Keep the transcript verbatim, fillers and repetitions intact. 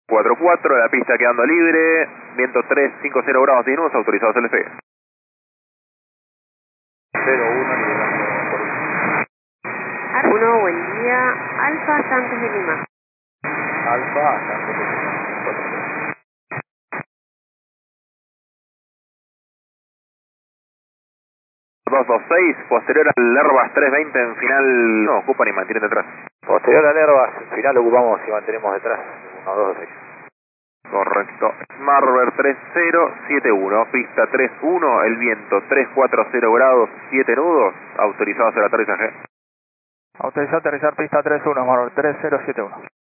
cuatro cuatro, la pista quedando libre, viento tres cinco cero grados diez, autorizados L C. cero uno, liberando por Ar uno, buen día. Alfa, Santos de Lima. Alfa, Santos de Lima, cuatro cero. dos dos seis, posterior al Airbus trescientos veinte en final, no ocupan y mantienen detrás. Posterior al Airbus, al final ocupamos y mantenemos detrás, uno dos seis. Correcto. Smartbird tres cero siete uno, pista tres uno, el viento tres cuatro cero grados, siete nudos, autorizados el aterrizaje. Autorizado a aterrizar pista tres uno, Smartbird tres cero siete uno.